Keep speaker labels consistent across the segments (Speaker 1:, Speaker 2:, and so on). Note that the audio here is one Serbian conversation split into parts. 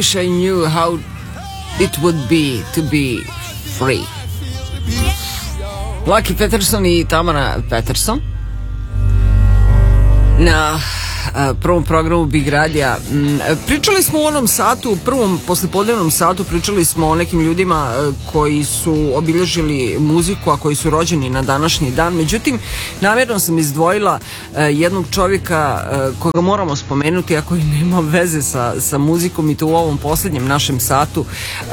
Speaker 1: wish I knew how it would be to be free. Lucky Peterson i Tamara Peterson na prvom programu Big Radija. Pričali smo u onom satu, u prvom poslepodnevnom satu, pričali smo o nekim ljudima koji su obilježili muziku, a koji su rođeni na današnji dan. Međutim, namjerno sam izdvojila jednog čovjeka koga moramo spomenuti, a koji nema veze sa muzikom, i to u ovom posljednjem našem satu.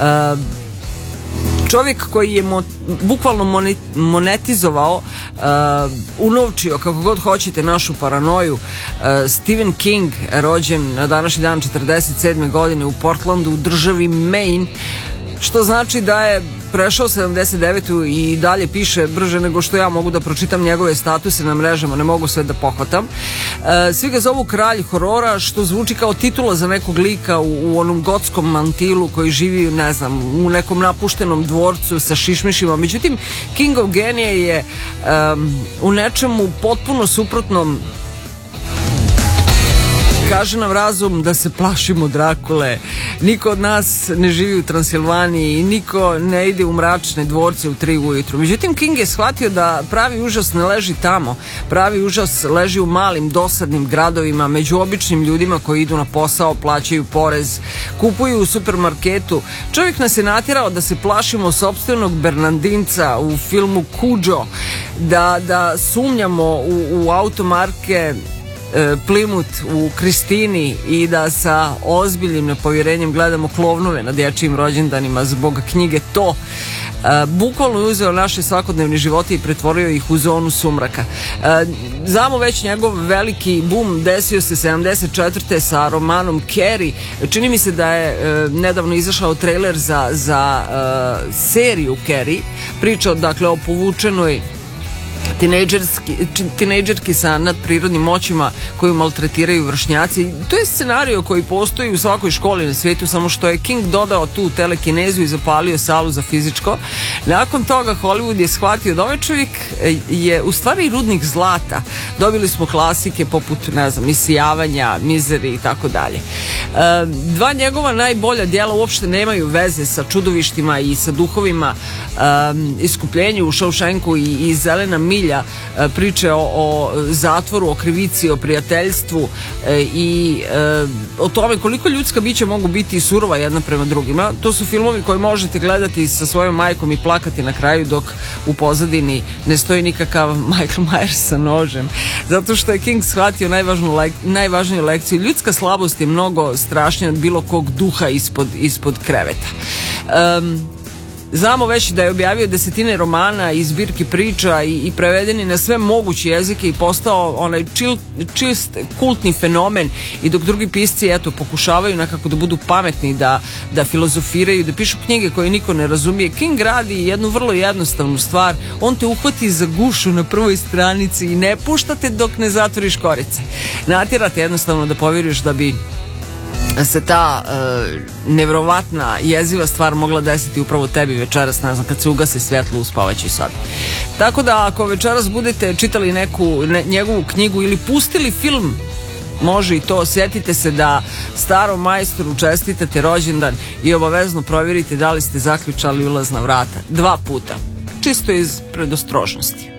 Speaker 1: Čovjek koji je bukvalno monetizovao, unovčio, kako god hoćete, našu paranoju. Stephen King, rođen na današnji dan 47. godine u Portlandu u državi Maine, što znači da je prešao 79. i dalje piše brže nego što ja mogu da pročitam njegove statuse na mrežama, ne mogu sve da pohvatam. Svi ga zovu kralj horora, što zvuči kao titula za nekog lika u onom gotskom mantilu koji živi, ne znam, u nekom napuštenom dvorcu sa šišmišima. Međutim, Kingov genije je u nečemu potpuno suprotnom. Kaže nam razum da se plašimo Drakule. Niko od nas ne živi u Transilvaniji i niko ne ide u mračne dvorce u 3 ujutru. Međutim, King je shvatio da pravi užas ne leži tamo. Pravi užas leži u malim, dosadnim gradovima, među običnim ljudima koji idu na posao, plaćaju porez, kupuju u supermarketu. Čovjek nas je natjerao da se plašimo sopstvenog Bernardinca u filmu Cujo, da sumnjamo u automarke Plymouth u Kristini i da sa ozbiljnim nepovjerenjem gledamo klovnove na dječjim rođendanima zbog knjige To. Bukvalno je uzeo naše svakodnevne živote i pretvorio ih u zonu sumraka. Znamo već njegov veliki boom desio se 74. sa romanom Carrie. Čini mi se da je nedavno izašao trailer za seriju Carrie. Priča, dakle, o povučenoj tinejdžerki sa nadprirodnim moćima koju maltretiraju vršnjaci. To je scenario koji postoji u svakoj školi na svijetu, samo što je King dodao tu telekinezu i zapalio salu za fizičko. Nakon toga Hollywood je shvatio da ovaj čovjek je u stvari rudnik zlata. Dobili smo klasike poput, ne znam, Isijavanja, Misery i tako dalje. Dva njegova najbolja djela uopšte nemaju veze sa čudovištima i sa duhovima. Iskupljenje u Shawshanku i Zelena milja, priče o zatvoru, o krivici, o prijateljstvu i o tome koliko ljudska bića mogu biti surova jedna prema drugima. To su filmovi koje možete gledati sa svojom majkom i plakati na kraju dok u pozadini ne stoji nikakav Michael Myers sa nožem. Zato što je King shvatio najvažniju lekciju. Ljudska slabost je mnogo strašnija od bilo kog duha ispod kreveta. Znamo već da je objavio desetine romana i zbirki priča i prevedeni na sve moguće jezike i postao onaj čist kultni fenomen. I dok drugi pisci pokušavaju nekako da budu pametni, da filozofiraju, da pišu knjige koje niko ne razumije, King radi jednu vrlo jednostavnu stvar. On te uhvati za gušu na prvoj stranici i ne puštate dok ne zatvoriš korice. Natjerate jednostavno da povjeruješ da bi se ta nevjerovatna, jeziva stvar mogla desiti upravo tebi večeras, ne znam, kad se ugasi svjetlo u spavaćoj sobi. Tako da ako večeras budete čitali njegovu knjigu ili pustili film, može i to, sjetite se da starom majstoru čestitate rođendan i obavezno provjerite da li ste zaključali ulazna vrata 2 puta, čisto iz predostrožnosti.